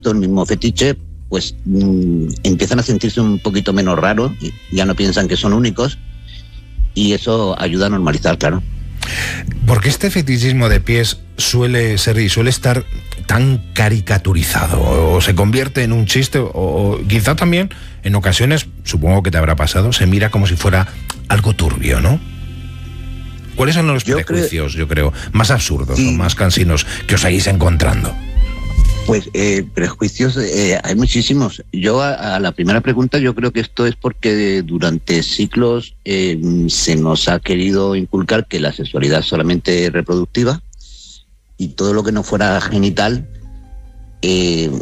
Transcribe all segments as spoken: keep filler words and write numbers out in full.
el mismo fetiche, pues mmm, empiezan a sentirse un poquito menos raros, ya no piensan que son únicos, y eso ayuda a normalizar, claro. ¿Por qué este fetichismo de pies suele ser y suele estar tan caricaturizado? ¿O se convierte en un chiste? O, o quizá también, en ocasiones, supongo que te habrá pasado, se mira como si fuera algo turbio, ¿no? ¿Cuáles son los yo prejuicios, creo, yo creo, más absurdos sí. o más cansinos que os seguís encontrando? Pues eh, prejuicios eh, hay muchísimos. Yo a, a la primera pregunta, yo creo que esto es porque durante siglos eh, se nos ha querido inculcar que la sexualidad es solamente reproductiva y todo lo que no fuera genital eh,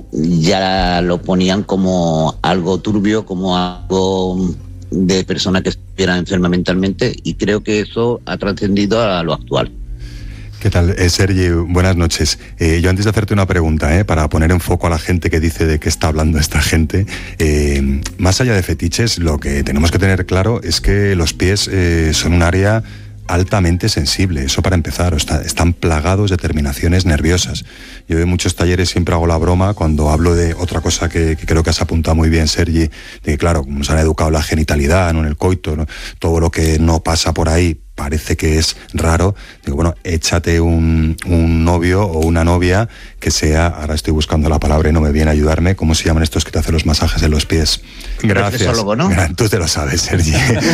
ya lo ponían como algo turbio, como algo de persona que estuviera enferma mentalmente, y creo que eso ha trascendido a lo actual. ¿Qué tal, eh, Sergi? Buenas noches. Eh, yo antes de hacerte una pregunta, eh, para poner en foco a la gente que dice de qué está hablando esta gente, eh, más allá de fetiches, lo que tenemos que tener claro es que los pies eh, son un área altamente sensible, eso para empezar, está, están plagados de terminaciones nerviosas. Yo en muchos talleres siempre hago la broma cuando hablo de otra cosa que, que creo que has apuntado muy bien, Sergi, de que claro, como nos han educado la genitalidad, ¿no?, en el coito, ¿no?, todo lo que no pasa por ahí parece que es raro. Digo, bueno, échate un, un novio o una novia que sea, ahora estoy buscando la palabra y no me viene a ayudarme, ¿cómo se llaman estos que te hacen los masajes en los pies? Gracias. Reflexólogo, ¿no? Tú te lo sabes, Sergi.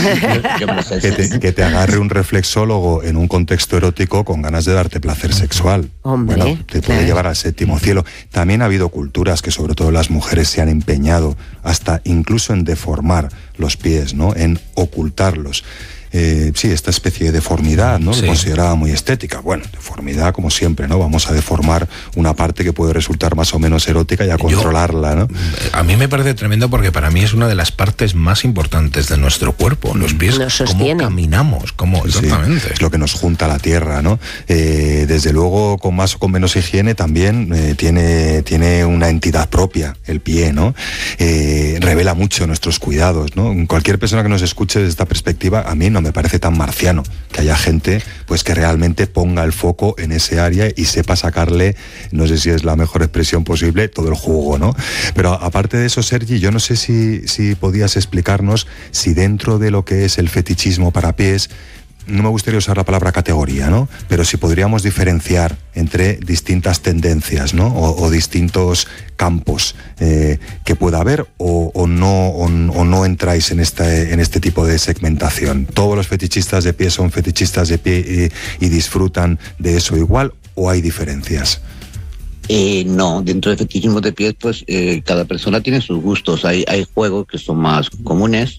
Yo me lo sé. que, te, que te agarre un reflexólogo en un contexto erótico con ganas de darte placer sexual. Hombre, bueno, te puede claro. llevar al séptimo cielo. También ha habido culturas que sobre todo las mujeres se han empeñado hasta incluso en deformar los pies, ¿no?, en ocultarlos. Eh, sí, esta especie de deformidad, ¿no?, sí, que consideraba muy estética. Bueno, deformidad como siempre, ¿no? Vamos a deformar una parte que puede resultar más o menos erótica y a controlarla, ¿no? Yo, a mí me parece tremendo porque para mí es una de las partes más importantes de nuestro cuerpo, los pies, cómo caminamos, cómo exactamente. Sí, es lo que nos junta a la tierra, ¿no? Eh, desde luego, con más o con menos higiene también eh, tiene, tiene una entidad propia, el pie, ¿no? Eh, revela mucho nuestros cuidados, ¿no? Cualquier persona que nos escuche desde esta perspectiva, a mí no me parece tan marciano que haya gente pues que realmente ponga el foco en ese área y sepa sacarle, no sé si es la mejor expresión posible, todo el jugo, ¿no? Pero aparte de eso, Sergi, yo no sé si, si podías explicarnos si dentro de lo que es el fetichismo para pies, no me gustaría usar la palabra categoría, ¿no?, pero si podríamos diferenciar entre distintas tendencias, ¿no?, o, o distintos campos eh, que pueda haber, o, o, no, o, o no entráis en este, en este tipo de segmentación. ¿Todos los fetichistas de pie son fetichistas de pie y, y disfrutan de eso igual, o hay diferencias? Eh, no, dentro de fetichismo de pies, pues eh, cada persona tiene sus gustos. Hay, hay juegos que son más comunes,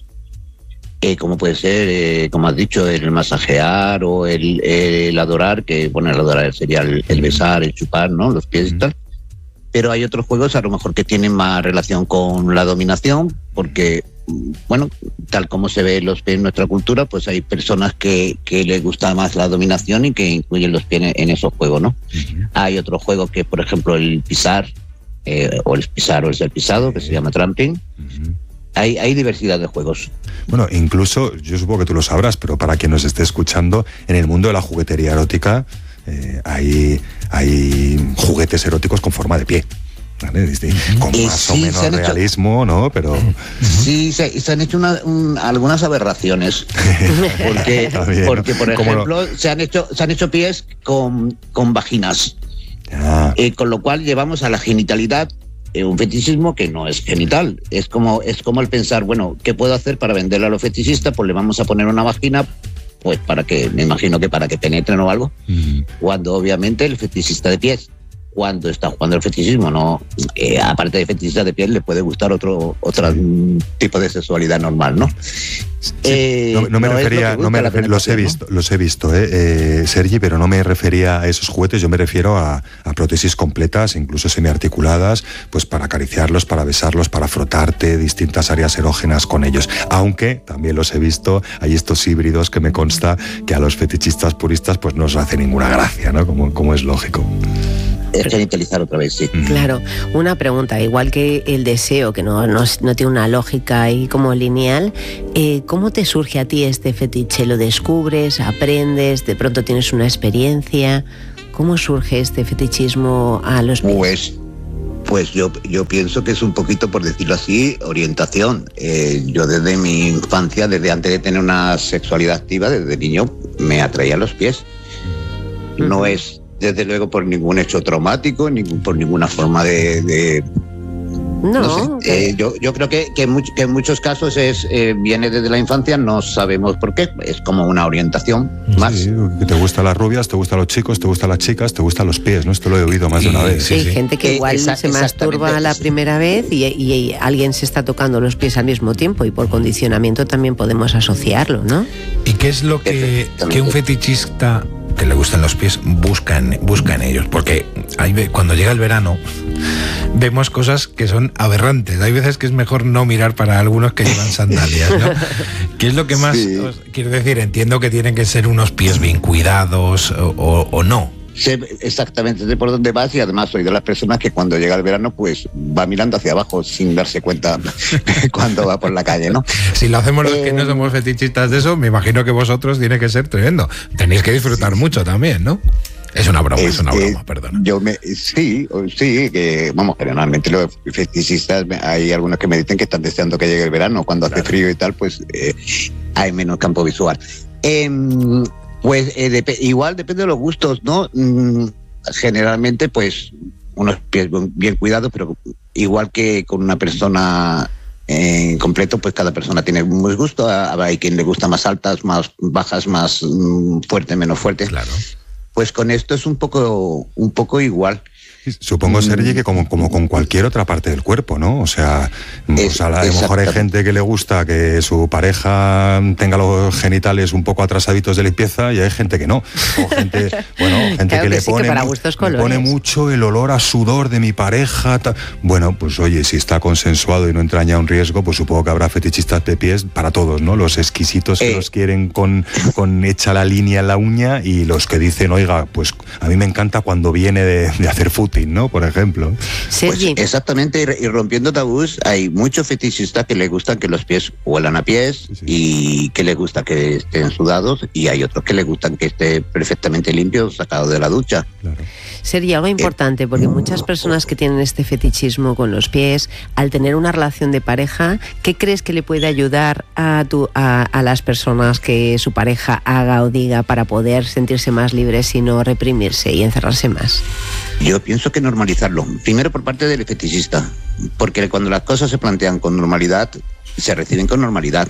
Eh, como puede ser, eh, como has dicho, el masajear o el, el adorar, que bueno, el adorar sería el, el besar, el chupar, ¿no?, los pies y tal. Pero hay otros juegos a lo mejor que tienen más relación con la dominación, porque, bueno, tal como se ve los pies en nuestra cultura, pues hay personas que, que les gusta más la dominación y que incluyen los pies en, en esos juegos, ¿no? Uh-huh. Hay otros juegos que, por ejemplo, el pisar, eh, o el pisar o el ser pisado, que se llama tramping. Uh-huh. Hay, hay diversidad de juegos. Bueno, incluso, yo supongo que tú lo sabrás, pero para quien nos esté escuchando, en el mundo de la juguetería erótica eh, hay, hay juguetes eróticos con forma de pie, ¿vale? Con eh, más sí, o menos realismo, hecho, ¿no? Pero sí, se, se han hecho una, un, algunas aberraciones. Porque, porque por ejemplo, lo... se han hecho se han hecho pies con, con vaginas. Ah. Eh, con lo cual llevamos a la genitalidad un fetichismo que no es genital. Es como, es como el pensar, bueno, ¿qué puedo hacer para venderle a los fetichistas? Pues le vamos a poner una vagina, pues para que, me imagino que para que penetren o algo, uh-huh. Cuando obviamente el fetichista de pies, cuando está jugando el fetichismo, no, eh, aparte de fetichista de pies, le puede gustar otro, otro sí. tipo de sexualidad normal, ¿no? Sí, eh, no, no me no refería, no me refer, los he visto, ¿no? los he visto, eh, eh, Sergi, pero no me refería a esos juguetes, yo me refiero a, a prótesis completas, incluso semiarticuladas, pues para acariciarlos, para besarlos, para frotarte distintas áreas erógenas con ellos. Aunque también los he visto, hay estos híbridos que me consta que a los fetichistas puristas pues no os hace ninguna gracia, ¿no? Como, como es lógico. Es genitalizar otra vez, sí. Claro, una pregunta, igual que el deseo, que no, no, no tiene una lógica ahí como lineal, eh, ¿cómo te surge a ti este fetiche? ¿Lo descubres, aprendes, de pronto tienes una experiencia? ¿Cómo surge este fetichismo a los pies? Pues, Pues yo, yo pienso que es un poquito, por decirlo así, orientación. Eh, yo desde mi infancia, desde antes de tener una sexualidad activa, desde niño, me atraía los pies. No es, desde luego, por ningún hecho traumático, ningún, por ninguna forma de... de No, no sé, eh, yo, yo creo que, que, much, que en muchos casos es eh, viene desde la infancia, no sabemos por qué, es como una orientación más. Sí, que te gustan las rubias, te gustan los chicos, te gustan las chicas, te gustan los pies, ¿no? Esto lo he oído más de una vez. Sí, sí, sí. gente que igual Esa, se masturba la primera vez y, y, y alguien se está tocando los pies al mismo tiempo y por condicionamiento también podemos asociarlo, ¿no? ¿Y qué es lo que, que un fetichista que le gustan los pies busca en, busca en ellos? Porque hay, cuando llega el verano vemos cosas que son aberrantes. Hay veces que es mejor no mirar para algunos que llevan sandalias, ¿no? ¿Qué es lo que más? Sí. Os, quiero decir, entiendo que tienen que ser unos pies bien cuidados o, o, o no. Sé exactamente sé por dónde vas y además soy de las personas que cuando llega el verano pues va mirando hacia abajo sin darse cuenta cuando va por la calle, ¿no? Si lo hacemos los eh, que no somos fetichistas de eso, me imagino que vosotros tiene que ser tremendo. Tenéis que disfrutar mucho también, ¿no? Es una broma, es, es una broma, perdón. Yo me, sí, sí, que vamos, generalmente los fetichistas, hay algunos que me dicen que están deseando que llegue el verano, cuando claro. hace frío y tal, pues eh, hay menos campo visual. Eh, Pues eh, de, igual depende de los gustos, ¿no? Mm, generalmente, pues, unos pies bien cuidados, pero igual que con una persona en eh, completo, pues cada persona tiene muy gusto. Hay quien le gusta más altas, más bajas, más mm, fuerte, menos fuerte. Claro. Pues con esto es un poco, un poco igual. Supongo, Sergi, que como, como con cualquier otra parte del cuerpo, ¿no? O sea, es, o sea a lo mejor hay gente que le gusta que su pareja tenga los genitales un poco atrasaditos de limpieza y hay gente que no. O gente, bueno, gente claro que, que le, sí, pone, que para gustos le pone mucho el olor a sudor de mi pareja. Ta... Bueno, pues oye, si está consensuado y no entraña un riesgo, pues supongo que habrá fetichistas de pies para todos, ¿no? Los exquisitos que eh. los quieren con, con hecha la línea en la uña y los que dicen, oiga, pues a mí me encanta cuando viene de, de hacer footing, ¿no? Por ejemplo. Pues exactamente, y rompiendo tabús, hay muchos fetichistas que les gustan que los pies huelan a pies, sí. y que les gusta que estén sudados, y hay otros que les gustan que esté perfectamente limpio, sacado de la ducha. Claro. Sería algo importante, eh, porque muchas personas que tienen este fetichismo con los pies, al tener una relación de pareja, ¿qué crees que le puede ayudar a, tu, a, a las personas que su pareja haga o diga para poder sentirse más libres y no reprimirse y encerrarse más? Yo pienso que normalizarlo. Primero por parte del fetichista, porque cuando las cosas se plantean con normalidad, se reciben con normalidad.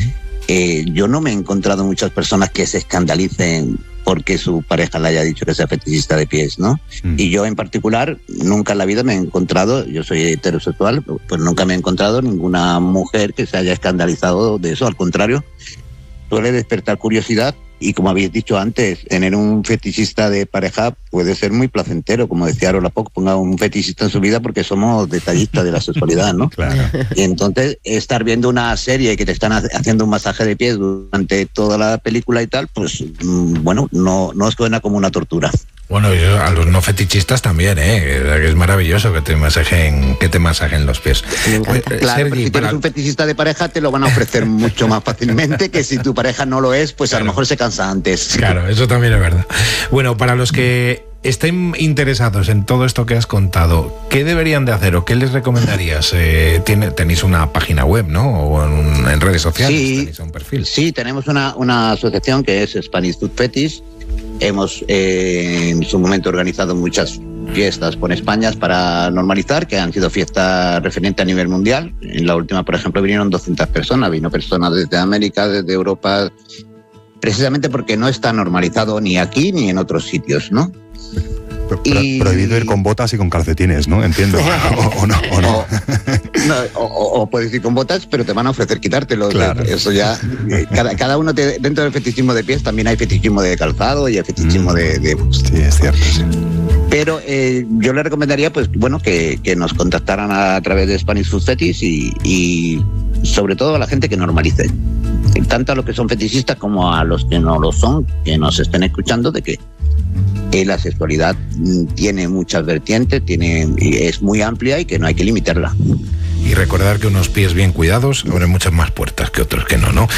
Eh, yo no me he encontrado muchas personas que se escandalicen porque su pareja le haya dicho que sea fetichista de pies, ¿no? Mm. Y yo en particular, nunca en la vida me he encontrado, yo soy heterosexual, pues nunca me he encontrado ninguna mujer que se haya escandalizado de eso. Al contrario, suele despertar curiosidad. Y como habéis dicho antes, tener un fetichista de pareja puede ser muy placentero. Como decía Arola Poc, ponga un fetichista en su vida porque somos detallistas de la sexualidad, ¿no? Claro. Y entonces estar viendo una serie que te están haciendo un masaje de pies durante toda la película y tal, pues bueno, no, no os suena como una tortura. Bueno, yo, a los no fetichistas también, ¿eh? Es maravilloso que te masajen, que te masajen los pies. Me encanta. Claro, Sergi, pero si para... tienes un fetichista de pareja te lo van a ofrecer mucho más fácilmente que si tu pareja no lo es, pues claro. A lo mejor se cansa antes. Claro, eso también es verdad. Bueno, para los que estén interesados en todo esto que has contado, ¿qué deberían de hacer o qué les recomendarías? Eh, tiene, tenéis una página web, ¿no? O en, en redes sociales, sí, tenéis un perfil. Sí, tenemos una, una asociación que es Spanish Food Fetish. Hemos eh, en su momento organizado muchas fiestas por España para normalizar, que han sido fiestas referentes a nivel mundial. En la última, por ejemplo, vinieron doscientas personas, vino personas desde América, desde Europa, precisamente porque no está normalizado ni aquí ni en otros sitios, ¿no? Pro, y... Prohibido ir con botas y con calcetines, ¿no? Entiendo. o, o no. O, no. O, no o, o puedes ir con botas, pero te van a ofrecer quitártelos. Claro. Eso ya. Cada, cada uno, te, dentro del fetichismo de pies también hay fetichismo de calzado y hay fetichismo mm. de, de. Sí, es cierto, sí. Pero eh, yo le recomendaría, pues, bueno, que, que nos contactaran a, a través de Spanish Food Fetish y, y sobre todo a la gente que normalice. Tanto a los que son fetichistas como a los que no lo son, que nos estén escuchando, de que Eh, la sexualidad tiene muchas vertientes, tiene, es muy amplia y que no hay que limitarla. Y recordar que unos pies bien cuidados abren muchas más puertas que otros que no, ¿no?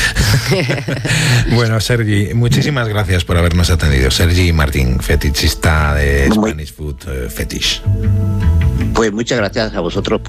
Bueno, Sergi, muchísimas gracias por habernos atendido. Sergi Martín, fetichista de Spanish Food uh, Fetish. Pues Pues muchas gracias a vosotros por